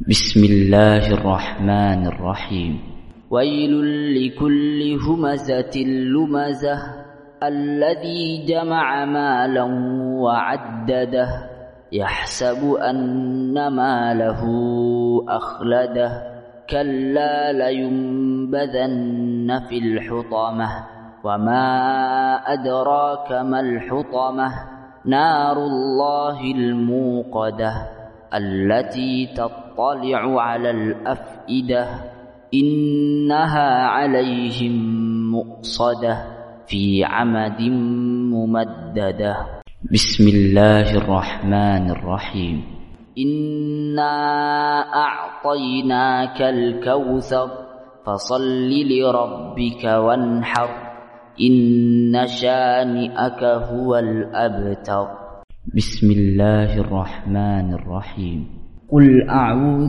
بسم الله الرحمن الرحيم. ويل لكل همزة لمزة الذي جمع مالا وعدده يحسب أن ماله أخلده كلا لينبذن في الحطمة وما أدراك ما الحطمة نار الله الموقدة التي تطلع على الأفئدة إنها عليهم مؤصدة في عمد ممددة. بسم الله الرحمن الرحيم. إنا أعطيناك الكوثر فصل لربك وانحر إن شانئك هو الأبتر. بسم الله الرحمن الرحيم. قل أعوذ